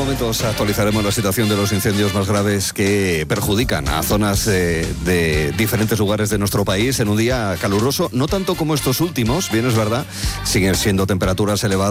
momentos actualizaremos la situación de los incendios más graves que perjudican a zonas de diferentes lugares de nuestro país en un día caluroso, no tanto como estos últimos, bien es verdad, siguen siendo temperaturas elevadas.